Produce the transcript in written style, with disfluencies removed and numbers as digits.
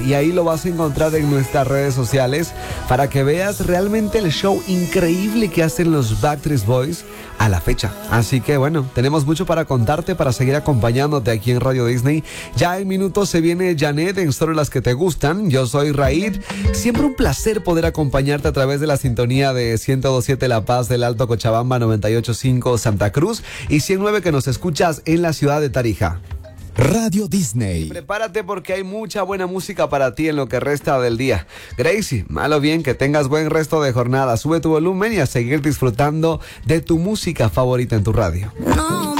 y ahí lo vas a encontrar en nuestras redes sociales para que veas realmente el show increíble que hacen los Backstreet Boys a la fecha. Así que bueno, tenemos mucho para contarte, para seguir acompañándote aquí en Radio Disney. Ya en minutos se viene Janet en Solo las que te gustan. Yo soy Raid. Siempre un placer poder acompañarte a través de la sintonía de 102.7 La Paz del Alto Cochabamba, 98.5 Santa Cruz y 109 que nos escuchas en la ciudad de Tarija. Radio Disney. Prepárate porque hay mucha buena música para ti en lo que resta del día. Gracie, malo bien, que tengas buen resto de jornada. Sube tu volumen y a seguir disfrutando de tu música favorita en tu radio. No.